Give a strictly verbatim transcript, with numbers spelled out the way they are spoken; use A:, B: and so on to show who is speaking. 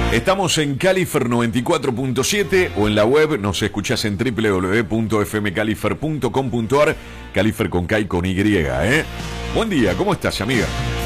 A: Estamos en Califer noventa y cuatro punto siete o en la web nos escuchás en w w w punto f m califer punto com punto a r. Califer con K y con Y, ¿eh? Buen día, ¿cómo estás, amiga?